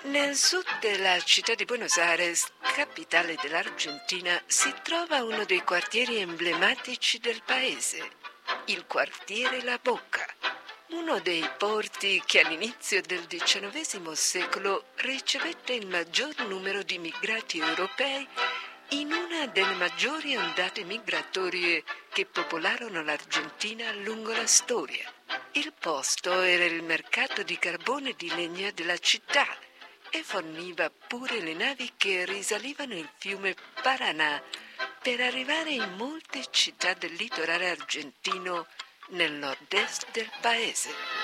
Nel sud della città di Buenos Aires, capitale dell'Argentina, si trova uno dei quartieri emblematici del paese, il quartiere La Boca, uno dei porti che all'inizio del XIX secolo ricevette il maggior numero di immigrati europei in una delle maggiori ondate migratorie che popolarono l'Argentina lungo la storia. Il posto era il mercato di carbone e di legna della città e forniva pure le navi che risalivano il fiume Paraná per arrivare in molte città del litorale argentino nel nord-est del paese.